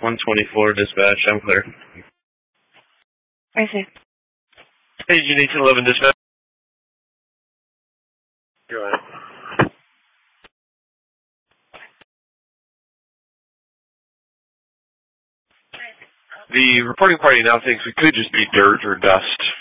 124 dispatch, I'm clear. I see. Hey, you need 11 dispatch. Go ahead. The reporting party now thinks we could just be dirt or dust